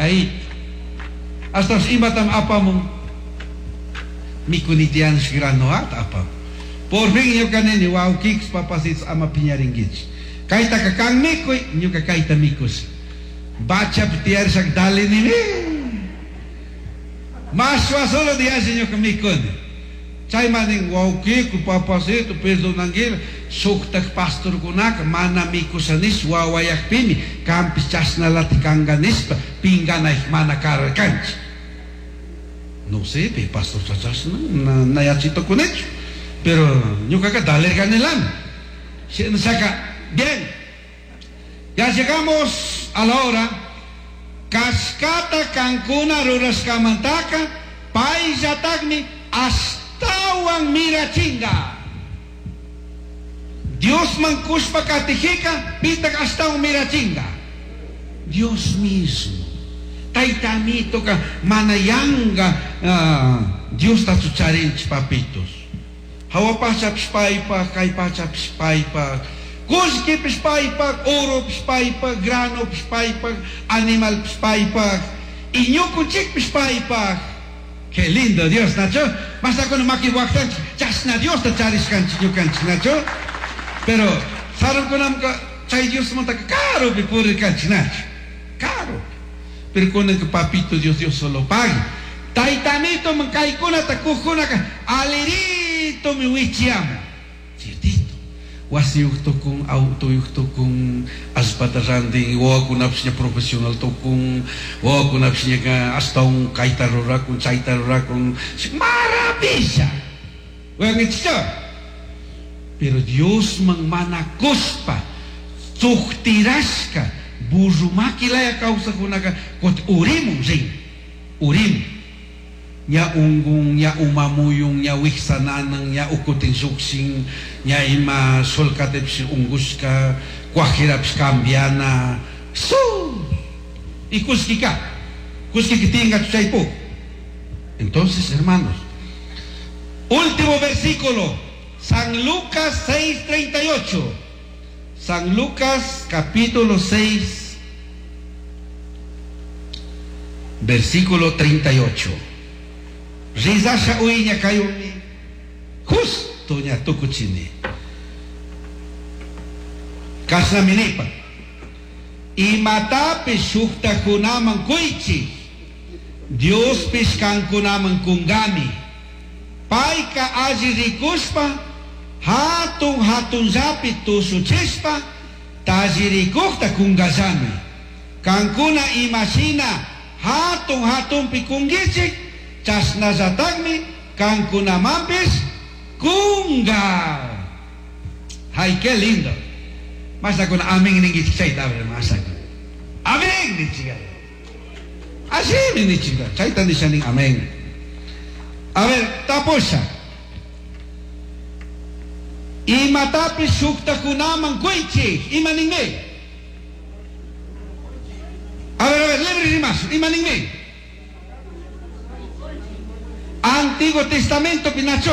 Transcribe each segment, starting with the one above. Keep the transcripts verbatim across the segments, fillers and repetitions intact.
kahit. Hasta imatam apa mong mikunitian siguranoat apa. Por fin nyo kanin wow kiks papasit ama pinyaringgit. Kahit kakang mikoy nyo kakahit mikos. Baca petiar sak dali ni maswa solo dia nyo kamikon. Chay maning wow kik papasit peso nanggil suktak pastor kunak mana mikosanis wawayak pimi kampis chasna latikangganis pinganay mana karakanch. No sé, pe pastor chachas na nayachito kunech. Pero yo caca dale ganelan. Saca bien. Ya llegamos a la hora. Cascata Cancuna Ruras Camantaca Paisa Tagmi Astawan Mirachinga. Dios mankuspa katijika pitak astawan Mirachinga. Dios mismo. Taitamito ka manayanga uh, Dios tachucharinch papitos. Hawa pasap spaipa, kay pasap spaipa, kuski spaipa, oro spaipa, grano spaipa, animal spaipa, inyo kuchik spaipa. Qué lindo Dios, Nacho. Basta con makiwaktan, chas na Dios ta charis kanch nyo kanch, Nacho. Pero sarap ko nam ka, chay Dios mo ta caro pipuri kanch, Nacho. Caro. Pero con el papito Dios, Dios solo paga. Taitamito mangkaikuna takukuna ka, aliri. Ito mi wichiamo ciertito wasi yukto kung auto yukto kung aspatarandi wa ko napsnya profesional to kung wa ko napsnya ka astong kaitarora kung chaitarora kung maravilla wa ngitsa pero Dios mang manakospa tuktirasca buzumaki la causa kunaka kot urimu zin urimu nya unggung, nya umamuyung, nya wiksananang, nya ukutin suksing, nya ima solkatep si ungguska, kwahirap si kambiana. So, ikuski ka. Kuski kitingat sa ipo. Entonces, hermanos, último versículo, San Lucas seis treinta y ocho. San Lucas capítulo seis, versículo treinta y ocho. Rizasha uinya kayumi justo nya tukuchini kasna minipa imata pishukta kunaman kuichi Dios piskan kunaman kungami paika ajirikuspa hatun hatun zapi tusuchispa tajirikukta kungazami kankuna imashina hatun hatun pikungichik chas nazatagmi kan kunamampis kunga. Ay, qué lindo. Masa con amén ni chichaita masa con amén ni chicha. Así ni chicha. Chaita ni shaning amén. A ver, taposa. Imatapis sukta kunaman kuichi imaningme. A ver, a ver, libre ni más. Imaningme. Antiguo Testamento pinacho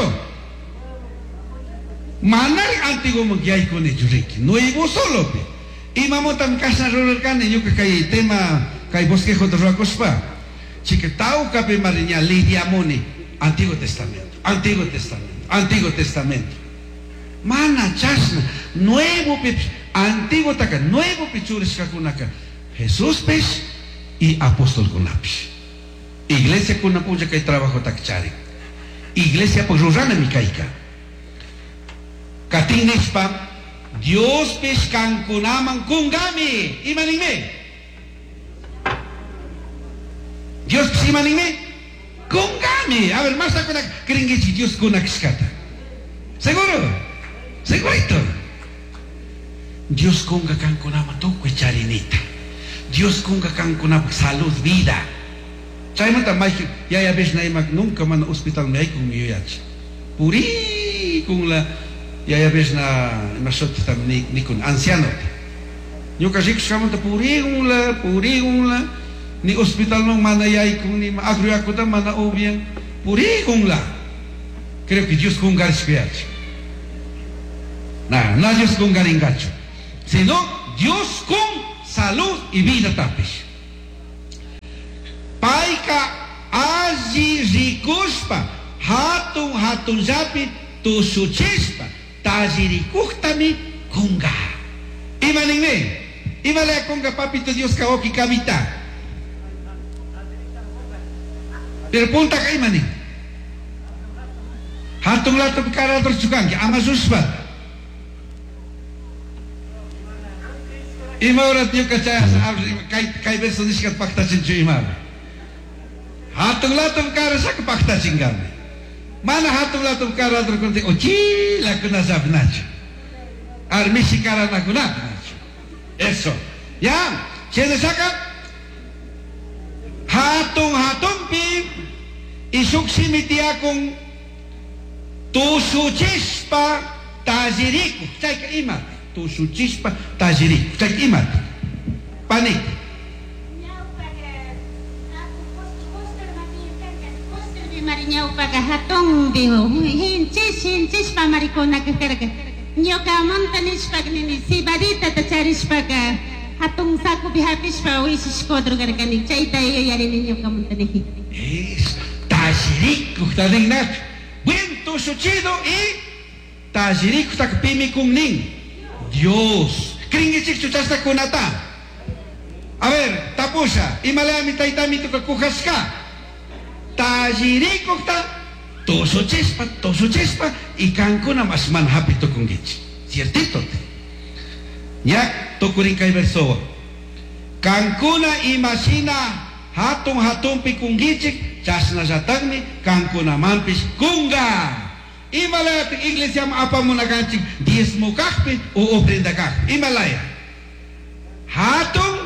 manar antiguo magyay ko ni Juriki nuevo solo pe imamotam kasna rural kane yo kay tema kay bosquejo de Racospa chiquetao kape mariña lidia moni Antiguo Testamento Antiguo Testamento Antiguo Testamento mana chasna nuevo pe antiguo taka nuevo pichures kakunaka Jesús pes y apóstol kunapis Iglesia kuna puja kay trabajo takchari. Iglesia por rurana mikaika. Katinespa Dios peskan kunaman kungami imanime. Dios imanime kungami. A ver, más kuna kringichi Dios kuna kiskata. Seguro? Segurito. Dios kunga kan kunaman to kwecharinita. Dios kunga kan kunaman salud vida. Chay man tamay ya ya bes na imak nunca man hospital may kung yuyach. Puri kung la ya ya bes na masot tam ni ni kun anciano. Yo kasi kaman ta puri kung la puri kung la ni hospital mang manayay kung ni maagro ako ta mana obyan puri kung la. Creo que Dios kung garis piach. Na, na Dios kung garing gacho. Sino Dios con salud y vida tapis. Waska alli rikuspa hatun hatun llapi tusuchispa tallirikuktami kunga. Imaninme, imale kunga papito Dios kaoki kabita. Pero punta ka imanin. Hatun latop karator chukanki ama suspa. Ima orat yung kacayas, kay beso niskat paktachin chu imar. Hatong latong kara sa kapaktachin kami. Mana hatong latong kara dro kunti ochi la kuna zab nacho. Armisi kara na kuna nacho. Eso. Ya, siya saka hatong hatong pi isuksimiti akong tusuchispa tajiriku. Chay ka imar. Tusuchispa tajiriku. Chay ka imar. Panik. Marinya upaga hatong biho hinchis hinchis pa marikona kakarga nyoka montanis pag nini si badita ta charis paga hatong saku bihapis pa wisis kodro gargani chaita iyo yari ni nyoka montani es tajiriku taning nat buen tusuchido y tajiriku tak pimi kung ning Dios kringichik chuchasta kunata. A ver tapusa imalami taitami tu kakukas ka tajirikok ta toso chispa toso chispa ikan ko na mas manhapit to kung gitsi ciertito te nyak to kuring kay verso kan ko na imasina hatong hatong pi kung gitsi chas na zatagni kan ko na mampis kunga imalaya ting iglesia maapa mo na ganching diezmo kakpi o ofrenda kakpi imalaya hatong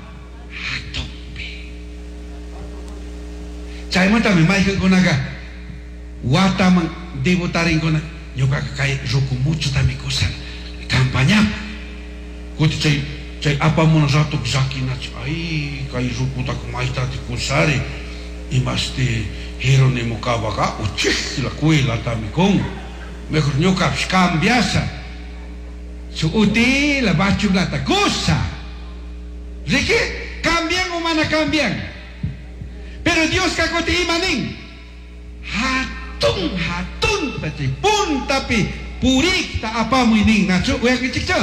Chay mo tami may ko naga wata mang debotarin ko na yoga kay ruku mucho tami kusan kampanya kuti chay chay apa mo na ratok zaki na ay kay ruku ta kumaita ti kusari imaste hero ni mukawa ka uchis la kuela tami kong mejor nyoka cambiasa su uti la bachu la ta cosa Riki cambian o mana cambian. Pero Dios kakoti imaning hatun hatun pati punta pi purik ta apa mo ining nacho uya kichikcha.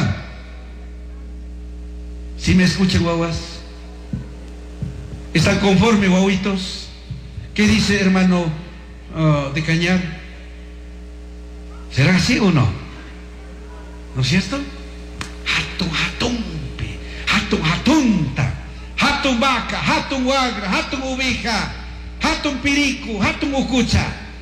Si me escuchan guaguas, están conformes guaguitos. ¿Qué dice hermano uh, de Cañar? ¿Será así o no? ¿No es cierto? Hatun hatun pi hatun hatunta. Hatong vaca, hatong wagra, hatong oveja, hatong pirico, hatong ucucha.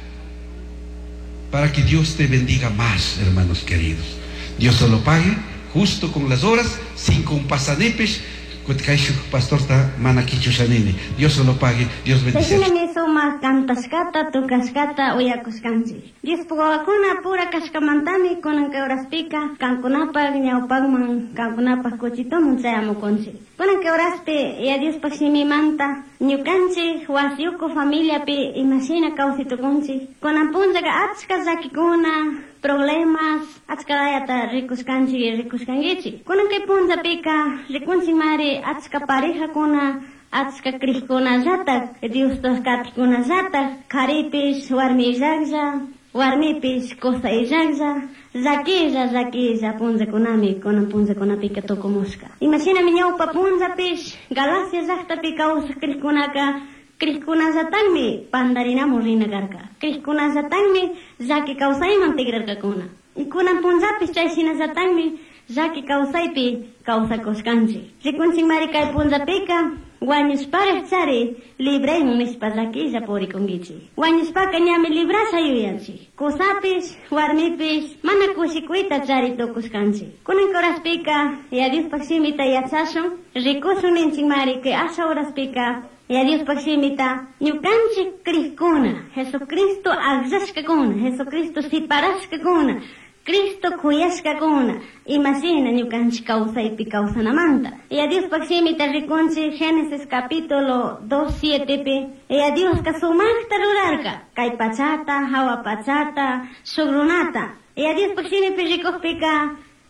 Para que Dios te bendiga más, hermanos queridos. Dios se lo pague justo con las horas, sin compasanepes. Pastor ta manakichu sanini. Dios se lo pague, Dios bendice. Suma cantascata, tu cascata, uyacuscansi. Dios pugawakuna pura cascamantami con que horas pica, canconapa, ñaupagman, canconapa cochito, munsayamo consi. Con que horas pe, y a Dios paximi manta, ñucansi, huasiuco familia pe, imagina causito consi. Con apunza ga atska zakikuna, problemas, atskadayata ricuscansi, ricuscangichi. Con que punza pica, ricunsi mari, atska pareja kuna, atska krihkuna zatak, Dios tos katkuna zatak, karipis, warmi zagza, warmipis, kosa izagza, zakiza, zakiza, punza kunami, kona punza kunapi katoko muska. Imagina miñaupa punza pis, galasia zakta pika usa krihkunaka, krihkuna zatangmi, pandarina murina garka. Krihkuna zatangmi, zaki kausaiman tigrarka kuna. Ikuna punza pis chaysina zatangmi, zaki kausaipi, kausa koskansi. Rikunsin marikai punza pika, Guanyus para cari libre mis padrakisa pori kongichi. Guanyus paka nyami librasa yuyansi. Kusapis, warmipis, mana kusikuita cari tokus kansi. Kunan koras pika, ya Dios paksimita yatsasun, rikusun inchimari ke asa horas pika, ya Dios paksimita, nyukansi krikuna, Jesucristo agzaska kuna, Jesucristo siparaska kuna. Cristo kuyashka kuna, imagina ñukanchi kawsaypi kawsanamanta. Y a Dios paksimita rikunchi Génesis capítulo dos siete pi, y a Dios ka sumakta rurarka, kay pachata, hawa pachata, sugrunata. Y a Dios paksimipi rikuspika,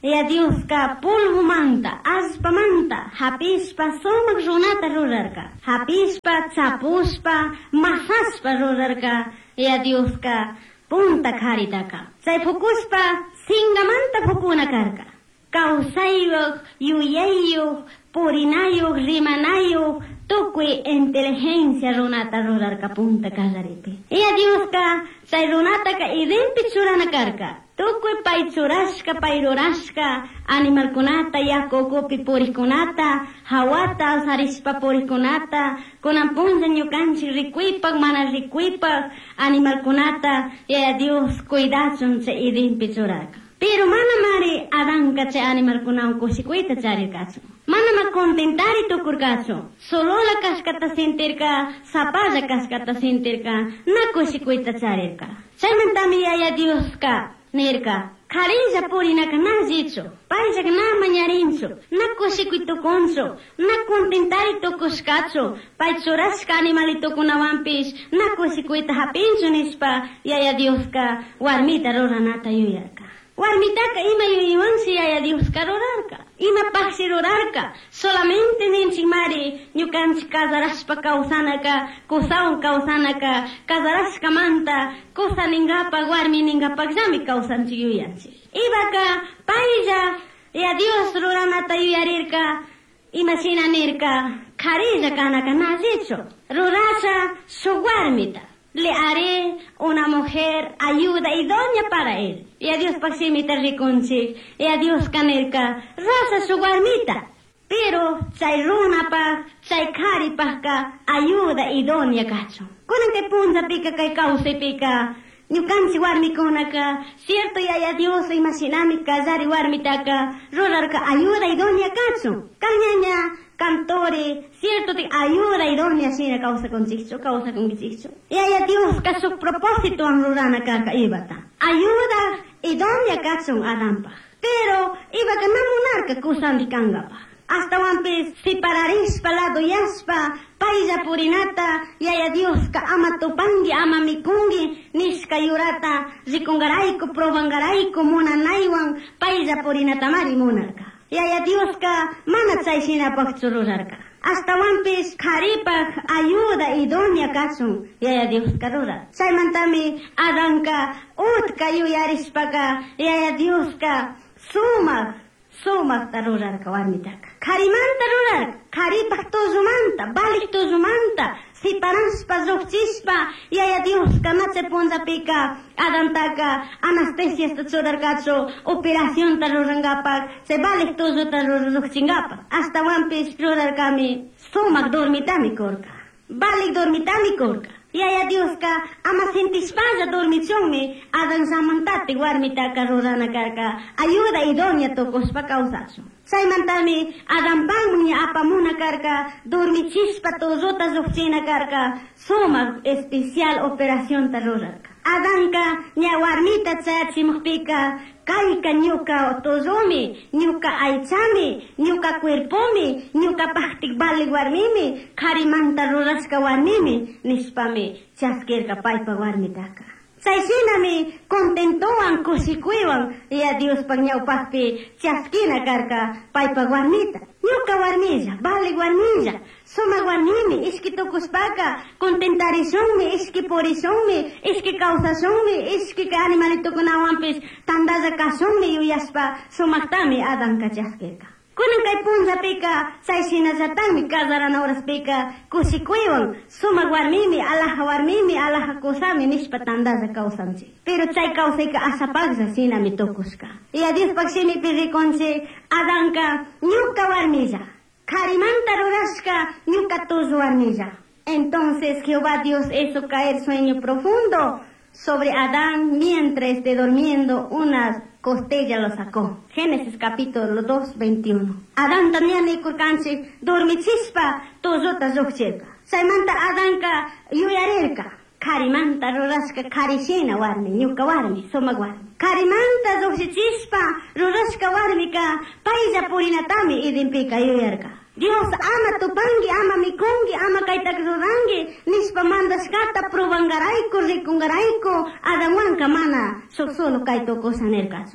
Ya Dios ka polvo manta, aspa manta, hapispa somak runata rurarka, hapispa, chapuspa, masaspa rurarka, ya Dios ka punta karitaka. Chay fukuspa, singamanta fukuna karka. Kausayok, yuyayok, purinayok, rimanayok, tukui inteligencia runata rurarka punta kasaripi. Ya Dios ka, chay runata ka idimpi churana karka. Tukui pay churashka, pay rurashka, animal kunata, yakokopi purikunata, hawata, sarispa purikunata, kunan punza nyukanchi rikuipak, mana rikuipak, animal kunata, ya Dios cuidachon se idimpi churarka. Pero mana mari adanka che animal kunan kusikuita charirkacho. Mana ma contentari tukurkacho. Solo la kaskata sentirka, sapaya kaskata sentirka, na kusikuita charirka. Chaymantami ya Dios ka. Nerka, karija purina ka na jicho, paisa ka na manyarincho, na kusikuito konso, na contentari to kuskacho, pai choras ka animalito kunawampis, na kusikuita hapincho nispa, yaya Dios ka, warmita roranata yuyarka. Warmita ka ima yuyuan si yaya Dios ka rorarka, ima paksi rorarka, solamente ninchi mari, nyukanchi kazaraspa kausanaka, kusaun kausanaka, kazaraska manta, kusa ningapa, warmi ningapa, xami kausanchi yuyanchi. Iba ka, paija, ya Dios roranata yuyarirka, ima sinanirka, karija kanaka nazicho, rorasa su warmita. Le haré una mujer ayuda idónea para él. Y a Dios paximita riconchi, y a Dios canerca, raza su guarmita. Pero, chay runa pa, chay cari pa ayuda idónea cacho. Kunan que punza pica kay causa pica, nyukanchi warmi kunaka, cierto y a Dios imaginami kazari warmitaka, rorarka ayuda idónea cacho. Cañaña, cantore, cierto te ayuda idónea sina causa con chicho, causa con chicho. Y haya Dios que su propósito en rurana carga ibata. Ayuda idónea cacho adampa. Pero iba que no monarca kusan di kangapa. Hasta wampis si pararis palado yaspa, paisa purinata, y haya Dios que ama topangi, ama mikungi, niska yurata, zikungaraiko, probangaraiko, monanaiwan, paisa purinata mari monarca. Y haya Dios ka mana chaysina pak chururarka. Hasta wampis karipak ayuda idónea kasun. Y haya Dios ka rurar. Saymantami adanka utka yuyarispaka. Y haya Dios ka sumak sumak tarurarka warmitaka. Karimanta rurar. Karipak tozumanta. Balik tozumanta. Si paraspa zokchispa. Y haya Dios ka nache ponza pika. Adantaka anestesia sta churarkacho. Operación tarurangapak. Se balik tozo tarurukchingapak. Hasta wampis rurarkami. Sumak dormitami korka. Balik dormitami korka. Y haya Dios ka ama sintispaya dormichonmi. Adan samantati warmitaka rurana karka. Ayuda idónea tokospa causacho. Saymantami adampangmi apamuna karka. Dormichispa tozota zokchina karka. Sumak especial operación tarurarka. Adanka ñawarmita chachimukpika. Kaika ñuka otozomi, ñuka aichami, ñuka cuerpomi, ñuka pahtik balik warmimi, karimanta ruraska warmimi, nispami chaskirka paipa warmitaka. Chaysinami contentoan kusikuiwan, y a Dios pa ñawpakpi chaskina karka paipa warmita. Ñuka warmilla, balik warmilla, soma warmimi, iski tokuspaka, contentarizonmi, iski porizonmi, iski causazonmi, iski ka animalito kunawampis, tandaza kasonmi yuyaspa, somaktami adanka chaskirka. Kunan kay punza pika, saysina satangmi kazarana oras pika, kusikuiwan, suma warmimi, alaha warmimi, alaha kusami, nispa tandaza kausamchi. Pero chay kausayka asapagza sinami tokuska. Y a Dios paksimi pirikonche, adanka, ñuka warmilla. Karimanta rurashka, ñuka tuzu warmilla. Entonces Jehová Dios hizo caer sueño profundo sobre Adán mientras esté durmiendo, una costella lo sacó. Génesis capítulo dos, veintiuno. Adán también ni kurkanchi, dormichispa, tozota zokchirka. Saymanta Adánka yuyarirka. Karimanta rurashka karishina warmi, ñuka warmi, soma warmi. Karimanta zokchichispa, rurashka warmika, paisa purinatami idimpika yuyarka. Dios ama tupangi, ama mikungi, ama kaitak rurangi, nispa mandaskata probangaraiko, rikungaraiko, adanwanka mana, soksolo kaito kosaner kaso.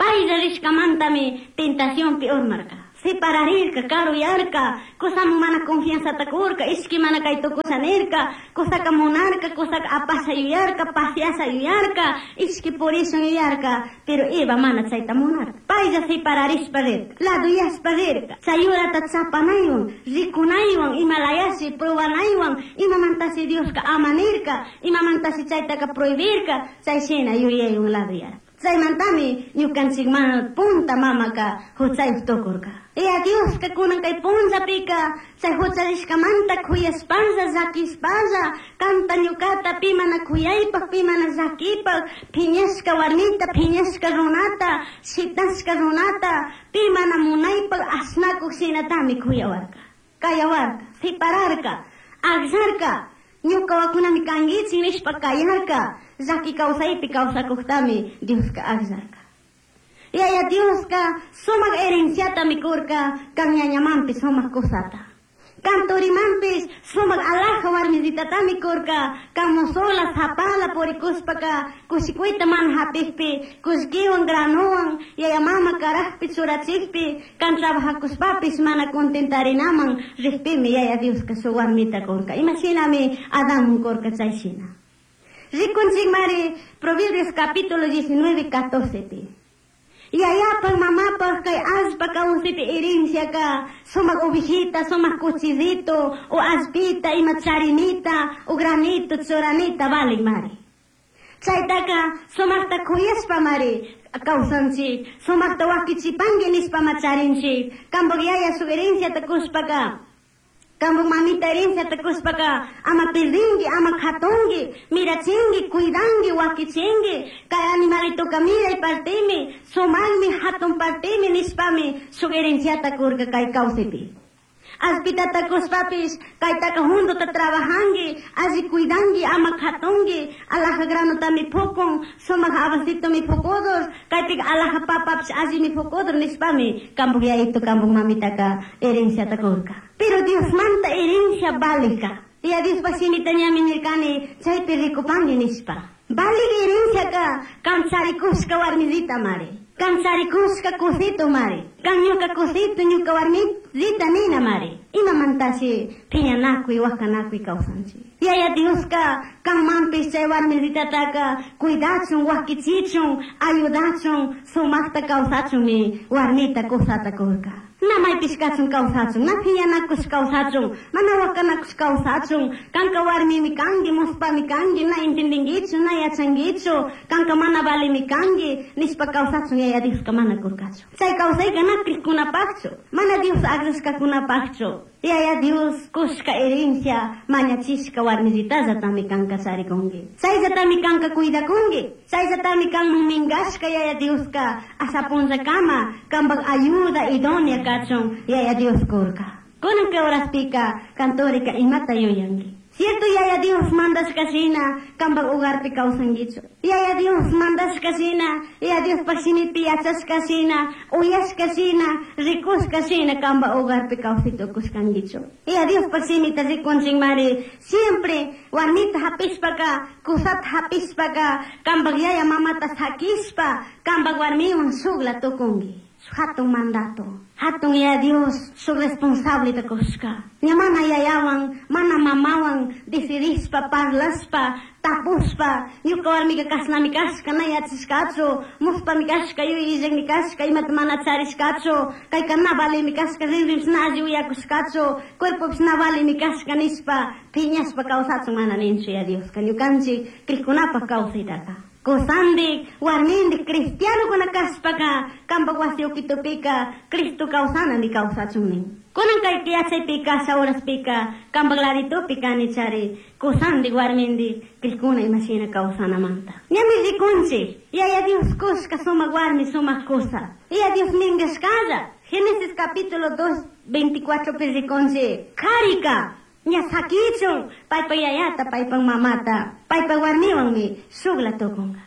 Paisa riskamantami tentación peor marca. Separarirka, karuyarka, cosa mana confianza takurka, iski mana kaito cosa nerka, cosa ka monarca, cosa ka apasa yuyarka, pasiasa yuyarka, iski por eso yuyarka, pero eva mana chaita monarca. Paisa separaris parer, lado yas parerka, sayura tatsapanaywan, rikunaywan, imalayasi, probanaywan, imamantasi Dios ka amanirka, imamantasi chaita ka prohibirka, chaysena yuyayun lado yar. Chay mantami ñukanchik mana punta mamaka huchay utokurka. Ea Dios ka kunan kay punta pika chay hucharishkamanta kuyaspansa zakispansa kanta ñukata pi mana kuyaypak pi mana zakipak phiñashka warmita phiñashka runata shitashka runata pi mana munaypak asnakuq shinatami kuyawarka kayawarka separarka agsarka ñuka wakunami kangichik nishpa kayarka zaki kausaypi kawsakuqtami Dios ka agsarka. Yaya Dios ka sumak herenciata mikurka kan ñañamanpis sumak kusata. Kan turimanpis sumak alaja warmisitata mikurka kan musola sapala porikuspaka kushikuita man hapikpi kushkiwan granuwan yaya mama karajpi surachikpi kan trabajakuspapis mana contentarinaman rikpimi yaya Dios ka su warmita kurka. Imaginami Adán kurka chayshina. Rikunchik mari Proverbios capítulo diecinueve, catorce pi. Y allá pa mamá pa kay aspa kausipi herencia ka sumak ovejita, sumak cuchillito, o aspita, y macharinita, o granito, tsoranita, vale mari. Chaytaka sumakta kuyaspa mari kausanchik, sumakta wakichipangi nispa macharinchik, kambog yaya su herencia ta kuspaka. Kambung mamita herencia takuspaka ama pirdingi, ama khatongi, mirachingi, cuidangi, wakichingi, kay animalito kamira y partimi, sumalmi hatong partimi nispami, su herencia takurka kay kausipi. Aspita takuspapis, kay takahundo ta trabajangi, azi cuidangi, ama khatongi, alaja grano ta mi pokong, sumag abasito mi pokodos, kay tig alaja papaps azi mi pokodos nispami, kambung ya itu kambung mamita ka herencia takurka. Pero Dios manta herencia bálica. Y a Dios pasimita ñaminirkani chay pirrikupangi nispa. Bálica herencia ka kansarikuska warmizita mare. Kansarikuska kusito mare. Kanyuka kusito nyuka warmizita nina mare. Ima mantasi piñanakui wakanakui kausanchi. Y a Dios ka kan mampis chay warmizita taka cuidachun wakichichun ayudachun sumakta kausachun mi warmita kusata kurka. Namay piskachun kausachun, na piñanakus kausachun, manawakanakus kausachun, kanka warmi mi kangi, muspa mi kangi, na intindingichu, na yachangichu, kanka mana bali mi kangi, nispa kausachun yaya Dios ka mana kurkachu. Chay kausay ka na krikunapachu, mana Dios agras ka kunapachu. Yaya Dios kuska herencia, mañachishka warmisita zatami kanka sarikongi. Chay zatami kanka cuidakongi, chay zatami kan mingashka yaya Dios ka asapunza kama, kambag ayuda idónea kachon yaya Dios kurka. Kunan ka oras pika, kantorika imata yoyangi. Cierto yaya Dios mandas kasina, kambag ugar pi kausangicho. Yaya Dios mandas kasina, yaya Dios paksini piachas kasina, uyas kasina, rikus kasina, kamba ugar pi kausito kuskangicho. Yaya Dios paksini tazikunching mari, siempre warmita hapispaka, kusat hapispaka, kambag yaya mamatas hakispa, kambag warmiwan sugla tukungi. Hatong mandato. Hatong ya Dios su responsable ta kuska. Nya mana yayawang, mana mamawang disirispa, parlaspa, tapuspa, yuka warmi ka kasna mi kaska na yatsiskacho, muspa mi kaska yu izeng mi kaska imat mana chariskacho, kay kana bali mi kaska rinrim snaji uya kuskacho, cuerpo na bali mi kaska nispa, piñas pa kausacho mana nincho ya Dios. Kanyukanchi krikunapa kausitaka. Kusandi, warmindi, cristiano kuna kaspaka, kambag wasyo kitupika, Kristo kausana ni kausachungning. Kunang kay kiyachay pika sa oras pika, kambag larito pika ni chari, kusandi, warmindi, krikuna imasina kausana manta. Nyami zikunchi, yaya Dios kus kasumag warmi sumak kusa, yaya Dios mingas kaza. Génesis capítulo dos, veinticuatro persikonchi, karika. Nya sakichong, pay payayata, pay pang mamata, pay pang warmiwang mi, sugla tokonga.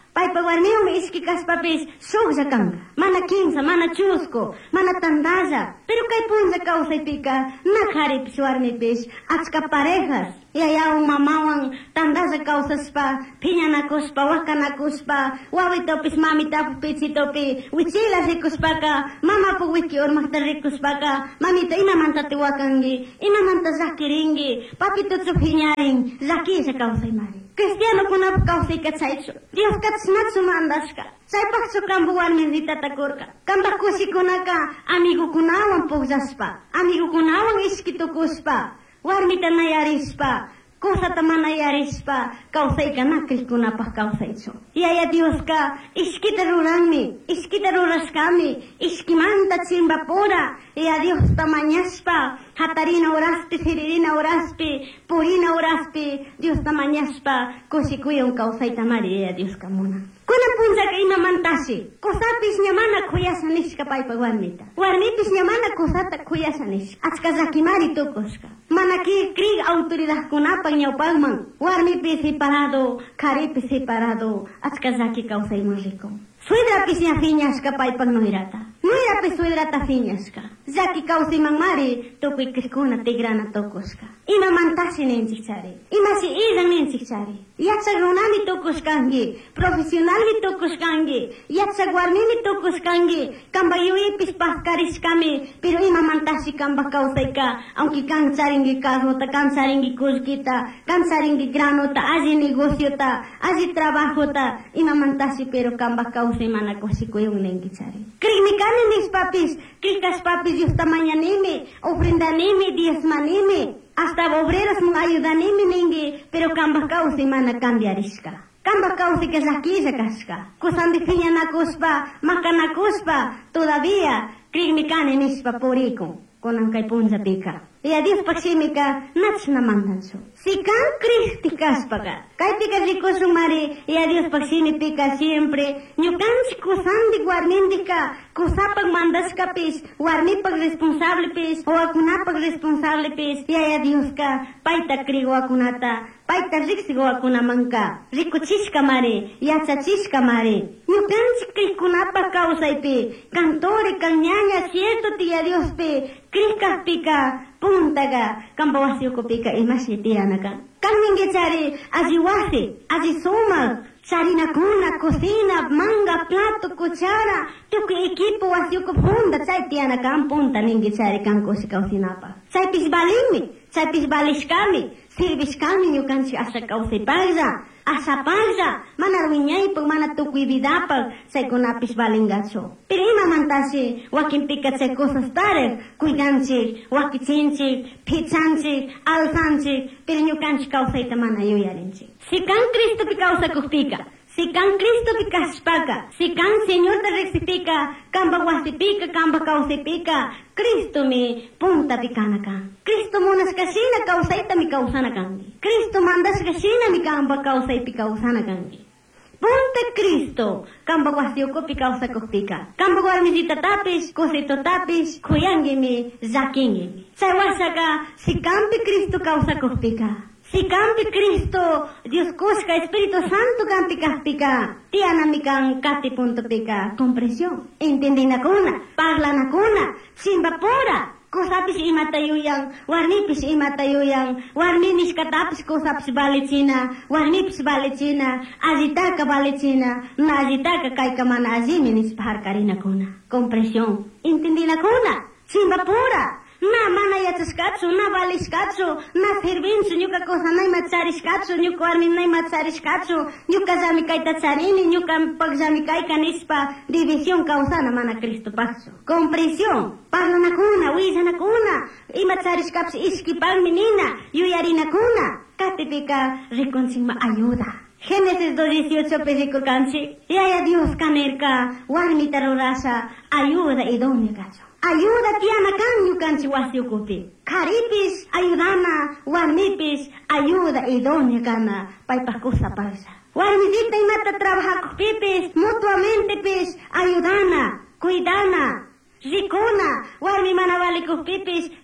Paypa warmiwan iski kaspapis suklla kanga. Mana kinsa, mana chusco, mana tandalla. Pero kay punlla kawsaypika nakaripis warmipis achka parejas. Yayawan mamawan tandalla kawsaspa, phiñanakuspa, wakanakuspa, wawitopis mamitapu pichitopi, wichila rikuspaka, mamapu wiki urmakta rikuspaka, mamita imamanta tiwakangi, imamanta zakiringi, papituchu phiñarin, zakisa kawsaymari. Cristiano kunapu kawsayka chaychu. Dios katsnachu mandashka. Chaypaqchu kambu warmindita takurka. Kamba kushikunaka amigukunawan pugllaspa, amigukunawan iskitukuspa, warmita nayarispa, cosata mana yarispa, kawsayka nakrikunapaq kawsaychu. Yaya Dioska iskita ruranmi, iskita rurashkami, iskimanta chimbapura, ya Dios tamañaspa, hatarina uraspi, firirina uraspi, purina uraspi, Dios tamañaspa, kushikuyan kawsayta mari, ya Dios kamuna. Kuna punja ka imamantasi, kusapis nyamana kuyasanishka paypa warmita. Warmipis nyamana kusata kuyasanish. Achka zakimari tukuska. Manaki krig autoridad kunapang nyawpagman. Warmipis separado, karipis separado, achka zaki kausay mariko. Suidra pis nya fiñaska paypang noirata. Noira pis suidrata fiñaska. Zaki kausay mangmari, tukuy krikuna tigrana tukuska. Imamantasi nenchichari. Imasi izan nenchichari. Yatsa runami tukuskangi, profesionalmi tukuskangi, yatsa warmimi tukuskangi, kamba yuipis paskariskami, pero imamantasi kamba kausayka, aunque kansaringi kahota, kansaringi kuskita, kansaringi granota, aji negociota, aji trabajota, imamantasi pero kamba kausay mana kusikuyong nengichari. Kriknikani nis papis, krikas papis Dios tamañanimi, ofrendanimi, diezmanimi, hasta obreros mong ayudanimi ningi, pero kamba kausi mana cambiarishka. Kamba kausi que zakisa kaska. Kusandi fiñanakuspa, makanakuspa, todavía, krigmikani nispa poriko, konan kay punja pika. Y a Dios paximika, nach na mandanso. Si kan Cristi kaspaka, kay pika rikusumari, y a Dios paximi pika siempre, nyukanchi kusandi guarmindika, kusapag mandaskapis, warmipag responsable pis, o akunapag responsable pis, y a Dios ka, paita krigo akunata, paita riksigo akunamanka, rikuchishka mare, yachachishka mare, nyukanchi krikunapa kausaypi, cantore, cañaña, cierto tía Dios pe, kriskas pika, puntaga, kambawasyo pika imasi tianaka. Kaminge chari, aji wasi, aji sumak, charina kuna, cocina, manga, plato, cuchara, tuku equipo wasyo ko funda, chay tianaka, ang punta ningi chari kankosi kausinapa. Chay pisbalimi, chay pisbalishkami, sirvishkami nyukanchi asa kausipagza, asa pagza, manarwiñay pag mana tukui vidapag, chay kunapis balingacho. Pero imamantasi, wakin pika chay cosas tare, cuidanchi, wakichinchi, pichanchi, alzanchi, pero nyukanchi kausayta mana yuyarinchi. Si kan Cristo pi kausa kukpika, si kan Cristo pi kaspaka, si kan Señor te recipika, kamba wasipika, kamba kausipika, Cristo mi punta pikanaka. Cristo monas kasina kausayta mi kausana kangi. Cristo mandas kasina mi kamba kausay pi kausana kangi. Punta Cristo, kamba wasioko pi kausa kukpika. Kamba warmisita tapis, kosito tapis, kuyangi mi, zakingi mi. Say wasaka, si kampi Cristo kausa kukpika. Si campi Cristo, Dios cusca, Espíritu Santo campi caspica, tiana mi can cati punto pica, comprensión, entendi na kuna, parla na kuna, simbapura, kusapis imatayuyang, warnipis imatayuyang, warninis katapis kusapis balicina, warnipis balicina, azitaka balicina, na azitaka kay kamana aziminis pahar karina kuna, comprensión, entendi na kuna, simbapura, na mana yachaskatsu, na valiskatsu, na sirvinsu, nyuka cosa nay matsariskatsu, nyuka warmin nay matsariskatsu, nyuka zami kay tatsarini, nyuka pagzami kay kanispa, división causana mana Cristo paxo. Comprensión, parla na kuna, wisa na kuna, imatsariskaps iskipag menina, yuyari na kuna, katipika reconcima ayuda. Génesis dos dieciocho pesico cansi, yaya Dios canerka, warmita rurasa, ayuda idónea cacho. Ayuda tiana kan yukan si wasiukupi. Karipis ayudana, warmipis ayuda idónea kana paipakusa pasa. Warmisita y mata trabaja kupipis, mutuamente pis ayudana, cuidana, rikuna, warmi manavali kupipis,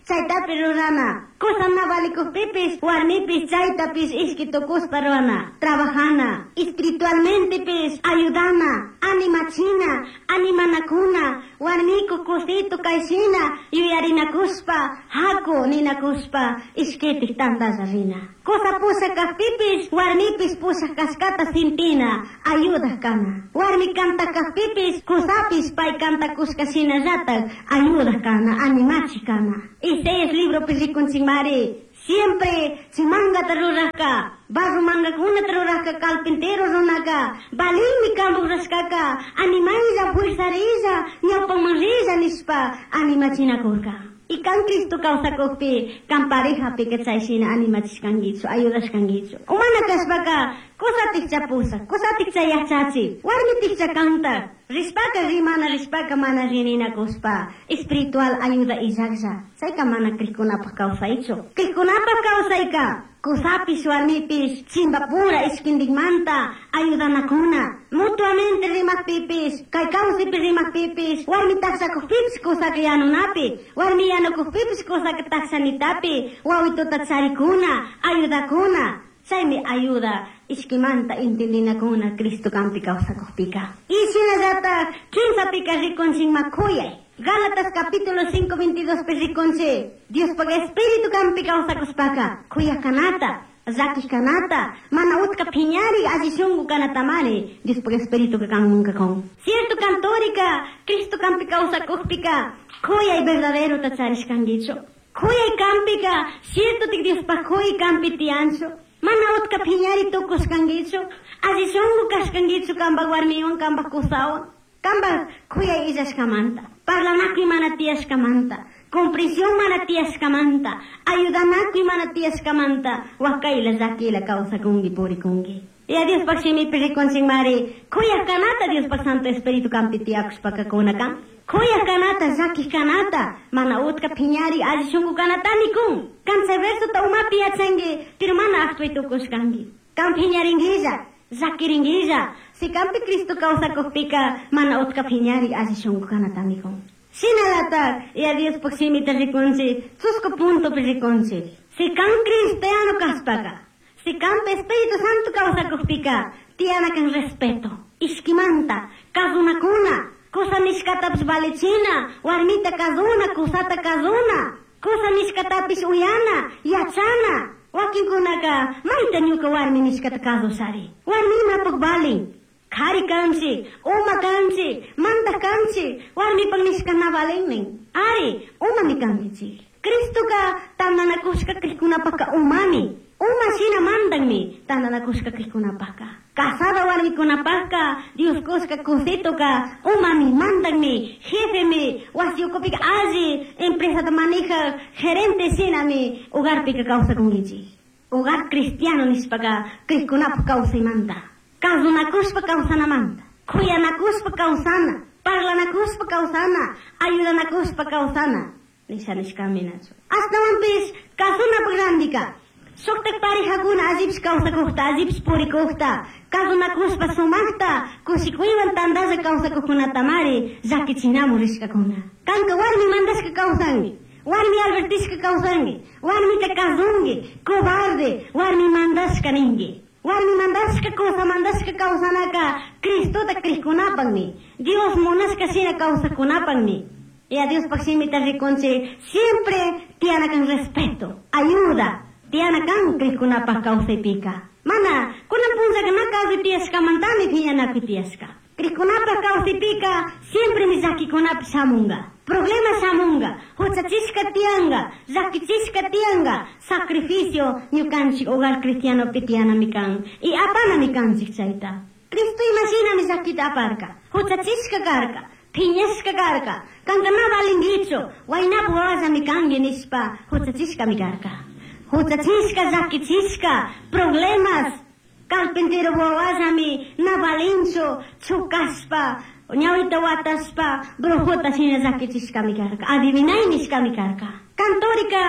chaytapi rurana. Kusana valikuspipis, warmipis chaytapis iskitukuspa rurana. Trabajana, espiritualmente pis, ayudana, animachina, animanakuna, warmiku kusito kaisina, yuyarinakuspa, haku ninakuspa, iskitik tandasarina. Kusa pusa kaspipis, warmipis pusa kaskata sintina, ayuda kana. Warmi kanta kaspipis, kusapis pay kanta kuskasina ratak, ayuda kana, animachi kana. Ese es libro Pisrikunchimari. Siempre chimanga taruraka, baru manga kuna taruraka, carpintero runaka, balimi kambu raskaka, animaiza puisariza, nyapamariza nispa, animachina kurka. Ikan Kristo kausa kopi, kan pareja pika chaisina animachis kangicho, ayudas kangicho. Umana kasbaka, kosa tikcha pusa, kosa tikcha yachachi, warmi tikcha kanta, rispaka rimana rispaka mana rinina kuspa, espiritual ayuda izagsa, saika mana krikunapa kausa icho. Krikunapa kausa ika, kusapis warmipis, simba pura iskindigmanta, ayuda nakuna, mutuamente rimak pipis, kai kausipis rimak pipis, warmi taksa kufipis kusa kayano napi, warmi ano kufipis kusa kataksa nitapi, wawito tatsari kuna, ayuda kuna, saimi ayuda, iskimanta intindina kuna, Cristo kampi kausa kufpika. Isina data, quinza pika rikonsing makuyay. Gálatas capítulo cinco, veintidós perriconche. Dios paga espíritu kampi kausa kuspaka, kuya kanata, zaki kanata, mana utka piñari azishungu kanatamane, Dios paga espíritu que kan nunca con. Cierto cantórica, Cristo kampi kausa kuspika, kuya y verdadero tatsaris kangicho. Kuya y kampika, cierto que Dios pa kuya kampi tiancho, mana utka piñari tokus kangicho, azishungu kas kangicho kamba guarmion kamba kusawan, kamba kuya izas kamanta. Parlanaki manatias kamanta, comprensión manatias kamanta, ayudanaki manatias kamanta, wakaila zakila causa kungi puri kungi. Y a Dios pa shimi perikonsing mari, kuya kanata Dios pa santo espíritu kampitiakus pa kakunakan, kuya kanata zaki kanata, mana utka piñari azishungu kanata nikun, kan severso ta umapi atsangi, tirmana aktuitukus kangi, kan piñaringiza, zaki ringiza, si kampi Cristo causa kopika, mana utka piñari azishungu kanata nikun. Sinalata, y a Dios proximita riconci, susco punto riconci. Si can cristiano caspaka, si campe Espíritu Santo causa kopika, tiana can respeto, iskimanta, kazuna kuna, cosa niskatapis valecina, warmita kazuna, kusata kazuna, cosa niskatapis uyana, yachana, wakin kunaka, maita nyuka warmi niskata kazusari, warmi mapagbaling. Khari kansi, uma kansi, manta kansi, warmi pangniskan na balingning. Ari, uma ni kansi. Kristo ka, tanda na kuska krikuna paka umani. Uma sina mandang ni, tanda na kuska krikuna paka. Kasada warmi kuna paka, Dios kuska kusito ka, umani mandang ni, jefe mi, wasyo ko pika azi, empresa de maneja, gerente sina mi, ugar pika causa kungichi. Ugar cristiano nispaka, krikuna paka causa imanta. Kazu nakuspa kausana manta, kuya nakuspa kausana, parla nakuspa kausana, ayuda nakuspa kausana. Nisanis kami naso. Hasta mampis, kazu napagrandika. Soktek pareja kuna azibs kausa kuhta, azibs puri kuhta. Kazu nakuspa sumakta, kusikuiwan tandaza kausa kuhuna tamari, zaki chinamu riska kuna. Kanka warmi mandas ka kausangi, warmi albertis ka kausangi, warmi te kazungi, cobarde, warmi mandas ka ningi. Warmi mandas ka cosa mandas ka causa naka, Cristo ta kriskunapang ni. Dios monas ka sina causa kunapang ni. Y a Dios paksimita riconche, siempre tiana kan respeto, ayuda, tiana kan kriskunapang causa ipika. Mana, kuna punza ka nakazu tias ka mantani tiya nakutias ka. Kriskunapang causa ipika, siempre mi zaki kunap samunga. Problema samunga, hochachishka tianga, zakichiska tianga, sacrificio, nyukanchik hogar cristiano pitiana mikan, y apana mikanchik chaita. Cristo imagina mi zakita aparka, hochachishka garka, piñashka garka, kankana balingicho, waina buaza mikangi nispa, hochachishka migarka. Hochachishka zakichiska, problemas, carpintero buaza mi, nabalincho, chukaspa, Ñawita wataspa, brujota sina zakichisca mi carca, adivinainisca mi carca. Cantórica,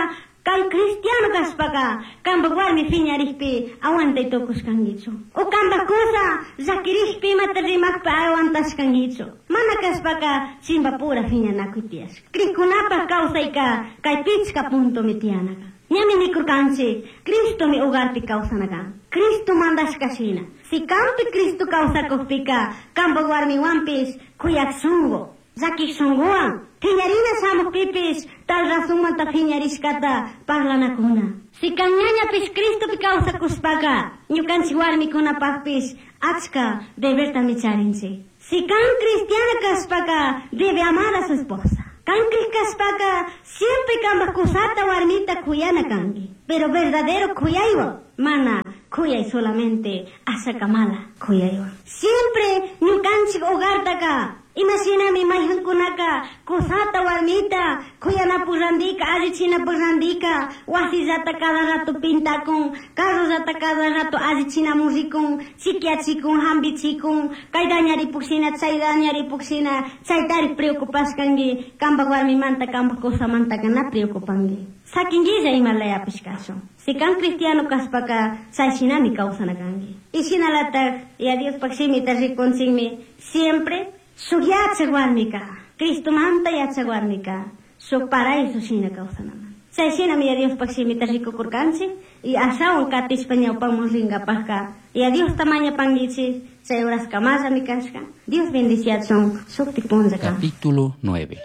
Kan Cristiano kaspaka, kan bagwarmi fiñarishpi awanta itokus kangichu. O kan bakusa, zakirishpi matarrimak pa awantas kangichu. Mana kaspaka, simba pura fiñanakutias. Krikunapa kausaika, kai pichka punto mitianaka. Nyami nikurkansi, Cristo mi ugarpi kausanaka. Cristo mandas kasina. Si kampi Cristo kausa kofpika, kan bagwarmi wampis, kuyak sungo. Zaki sunguan. Fiñarina samo pipis, tal razón manta fiñaris kata parlana kuna. Si kanyanya pis Cristo pi causa kuspaka, nyukan si warmi kuna pahpis, achka debe verta mi charinsi. Si kan cristiana kaspaka, debe amar a su esposa. Kan kaspaka, siempre kan bakusata warmita kuyana kangi. Pero verdadero kuyaiwa, mana, kuyay solamente asa kamala kuyaiwa. Siempre nyukan si hogar taka. Imagina mi maihan kunaka, kusata warmita, kuyana purandika, ajichina purandika, wasi zata cada rato pintakon, carro zata cada rato ajichina musicon, chikiachikon, hambicikon, kaidanyari puksina, chaidanyari puksina, chaitari preocupas kangi, kamba warmi manta, kamba kosa manta kana preocupangi. Sakingija imalaya piskaso. Si kan cristiano kaspaka, saisinami kausana kangi. Isinalatak, y a Dios paksimi tarrikonsimi, siempre, su yacha guarnica, Cristo manta yacha guarnica, su paraíso sina causanama. Sa sina mi a Dios paximita rico kurkansi, y asa un katis pañao pamusringa pasca, y a Dios tamaña pangichi, sa euras kamasa mi kasca. Dios bendiciación, sukti punzaka. Capítulo nueve.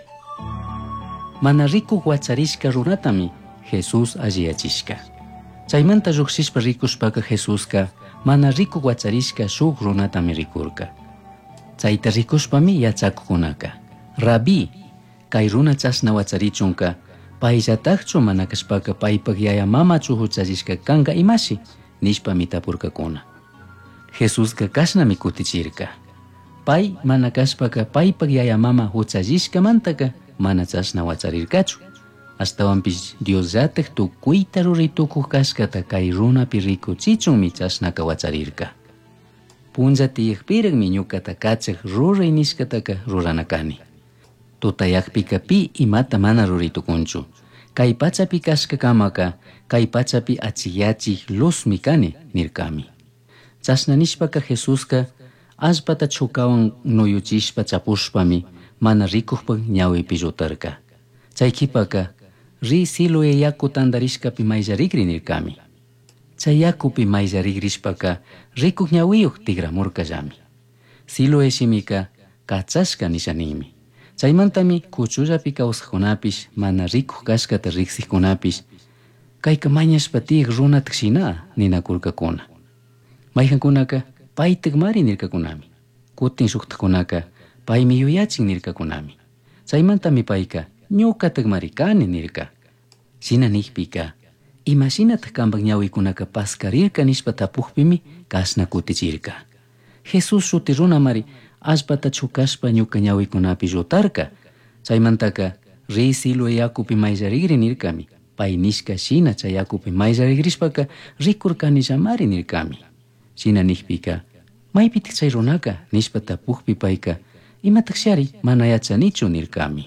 Manarico guacharishka runatami, Jesús ajiachishka. Chaymanta ruxishpa rikushpaka Jesuska, manarico guacharishka shuk runatami rikurka. Chayta rikushpami yachakukunaka. Rabi, kay runa chasna wacharichunka, payllatakchu manakashpaka paypak yaya mama chuhuchallishka kanka imashi, nishpami tapurkakuna. Jesuska kashnami kutichirka. Pay manakashpaka paypak yaya mama huchallishkamantaka mana chasna wacharirkachu. Astawanpish Dios llatek tukuyta ruritukuq kashkata kay runapi rikuchichunmi chasnaka wacharirka. Punja tiyakpiragmi ñukata kachaq ruray nishkataka ruranakani. Tutayakpika pi imata mana ruritukunchu. Kay pachapi kashkakamaka, kay pachapi achiyachik luzmi kani nirkami. Chasna nishpaka Jesuska ashpata chukawan nuyuchishpa chapushpami mana rikuqpak ñawipi llutarka. Chaykipaka ri Siloe yaku tandarishkapi mayllarigrij nirkami. Chay yakupi mayllarigrishpaka rikuq ñawiyuq tigramurkallami. Siloe shimika kachashka nishanimi. Chaymantami kuchullapi kawsaqkunapish mana rikuq kashkata riqsiqkunapish kayka mañashpa tiyaq runataq shina ninakurkakuna. Mayjankunaka paytaq mari nirkakunami. Kutin shuqtaqkunaka paymi yuyachin nirkakunami. Chaymantami payka ñuqataq mari kani nirka. Shina niqpika imashinataq kanpak ñawiykunaka paskarirka nishpa tapuqpimi kasna kutichirka. Jesús shuti runa mari ashpata chukashpa ñuka ñawiykunapi llutarka. Chaymantaka ri Siloe yakupi mayllarigrij nirkami. Pay nishka shina chay yakupi mayllarigrishpaka rikurkanillamari nirkami. Shina niqpika maypitaq chay runaka nishpa tapuqpi payka imataq shari mana yachanichu nirkami.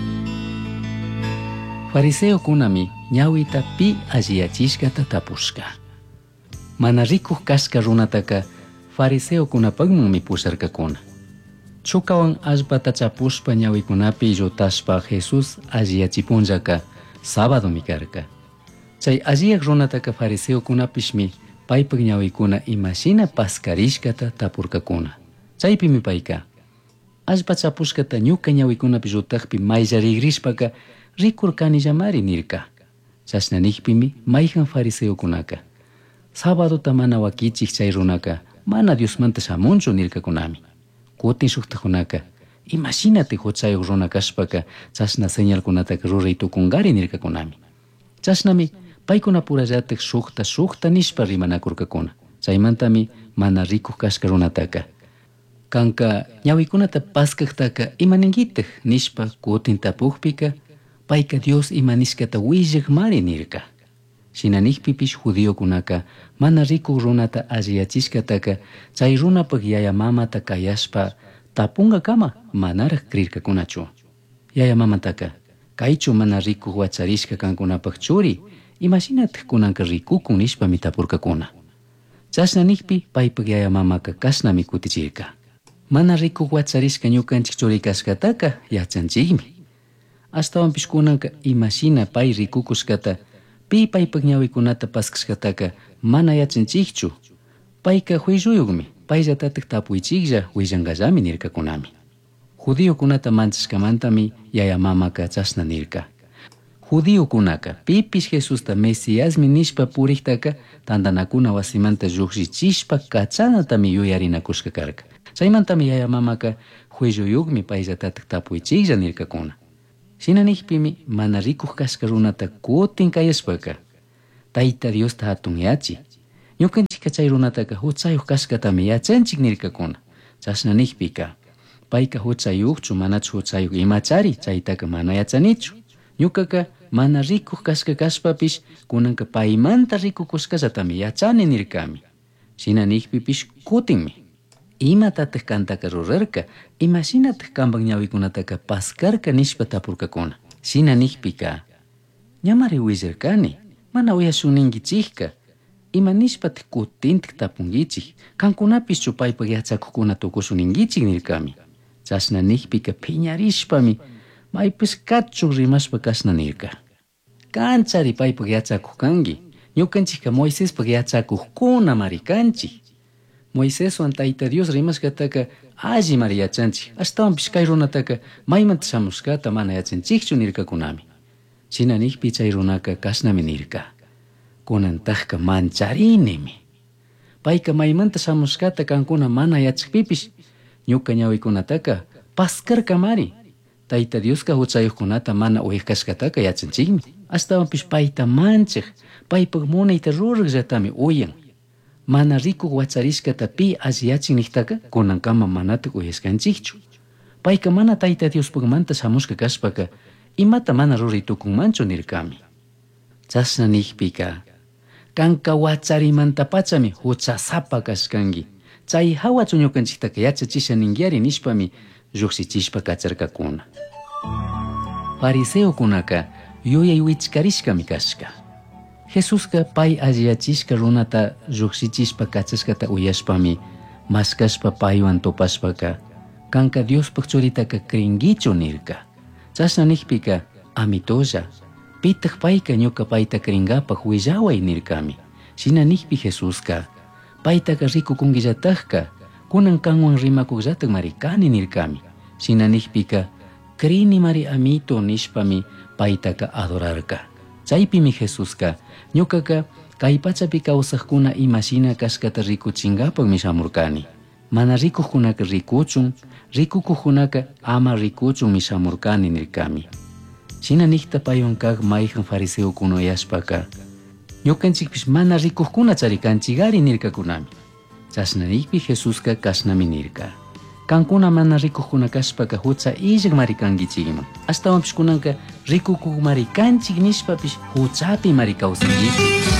Fariseo kunami ñawita pi alliyachishkata tapushka. Mana rikuq kashka runataka fariseo kunapakmanmi pusharkakuna. Chukawan ashpata chapushpa ñawikunapi llutashpa Jesus alliyachipunllaka sábadomi karka. Chay alliyaq runataka fariseo kunapishmi paypak ñawikuna imashina paskarishkata tapurkakuna. Chaypimi payka ashpa chapushkata ñuka ñawikunapi llutaqpi mayllarigrishpaka rikurkanillamari nirka. Chashna niqpimi mayjan fariseo kunaka sábadota mana wakichik chay runaka mana Diosmanta shamunchu nirkakunami. Kutin shuqtaqkunaka imashinati huchayuq runa kashpaka chashna señalkunataka ruraytukungari nirkakunami. Chashnami paykuna purallatak shuqta shuqta nishpa rimanakurkakuna. Chaymantami mana rikuq kashka runataka kanka ñawikunata paskaqtaka imaningitaq nishpa kutin tapuqpika payka Dios imanishkata willaq mari nirka. Shina niqpipish judiokunaka mana rikuq runata alliyachishkataka chay runapak yaya mamata kayashpa tapungakama manaraq krirkakunachu. Yaya mamataka kaychu mana rikuq wacharishka kankunapak churi Imagínate kunanka rikukun nishpami tapurkakuna. Chasnanikpi paypag yayamamaka kasnami kutichirka. Mana rikuq wachariska ñukanchik churikashkataka yachanchikmi. Ashtawanpish kunanka imashina pay rikukushkata pi paypag ñawikunata paskashkataka mana yachanchikchu. Payka huiruyukmi, payllatatik tapuychiklla willanqallami nirkakunami. Judiokunata manchashkamantami yayamamaka chashna nirka. Judiokunaka pipish Jesusta Mesiasmi nishpa puriktaka tandanakuna wasimanta lluqsichishpa kachanatami yuyarinakushka karka. Chaymantami yayamamaka huiruyukmi payllatatik tapuychiklla nirkakuna. Shinanijpimi mana rikuq kashka runata kutin kayashpaka Tayta Diosta hatunyachi. Ñukanchik chay runataka huchayuq kashkatami yachanchik nirkakuna. Chashnanijpika payka huchayuqchu manachu huchayuq imachari chaytaka mana yachanichu. Ñukaka mana rikuq kashka kashpapish kunanka paymanta rikukushkallatami yachani nirkami. Shinanijpipish kutinmi. Imatataq kantaka rurarka, imashinataq kanpak ñawikunataka paskarka nishpa tapurkakuna. Shinanijpika ñamari willarkani, mana uyashunninkichikka. Ima nishpatik kutintik tapunkichik, kankunapish chupaypak yachakuqkuna tukushuninkichik nirkami. Chashnanijpika piñarishpami maypish kachuq rimashpa kashna nirka. Kanchari paypak yachakuq kanki, ñukanchikka Moisespak yachakuqkuna mari kanchik. Moiseswan Tayta Dios rimashkataka alli mari yachanchik, ashtawanpish kay runataka maymanta shamushkata mana yachanchikchu nirkakunami. Shinanijpi chay runaka kashnami nirka. Kunantajka mancharinimi. Payka maymanta shamushkata kankuna mana yachakpipish ñuka ñawikunataka paskarka mari. Tayta Dioska huchayuqkunata mana uyaykashkataka yachanchikmi. Ashtawanpish payta manchaq, paypak munayta ruraqllatami uyan. Mana rikuq wacharishkata pi alli yachinniktaka kunankama manataq uyashkanchikchu. Payka mana Tayta Diospakmanta shamushka kashpaka imata mana ruritukunmanchu nirkami. Chashnanijpika kanka wacharimanta pachami huchasapa kashkanki. Chay hawachu ñukanchiktaka yachachisha ningyari nishpami lluqsichishpa kacharkakuna. Fariseokunaka yuyay wichkarishkami kashka. Jesuska pay alliyachishka runata lluqsichishpa kachashkata uyashpami maskashpa paywan tupashpaka kanka Diospak churitaka krinkichu nirka. Chashnanijpika amitolla pitaq payka ñuka payta krinkapak willaway nirkami. Shinanijpi Jesuska paytaka rikukunkillatajka kunan kanwan rimakuqllataq mari kani nirkami. Shinanijpika krini mari amito nishpami paytaka adorarka. Chaypimi Jesuska ñukaka kay pachapi kawsaqkuna imashina kashkata rikuchinkapakmi shamurkani. Mana rikuqkunaka rikuchun, rikukuqkunaka ama rikuchunmi shamurkani nirkami. Shinanijta paywan kaq mayqan fariseokuna uyashpaka ñukanchikpish mana rikuqkuna charikanchikari nirkakunami. Chashnanijpi Jesuska kashnami nirka. Kankuna mana rikuqkuna kashpaka hucha illak mari kankichikman. Ashtawanpish kunanka rikukuq mari kanchik nishpapish huchapi mari kawsankichik.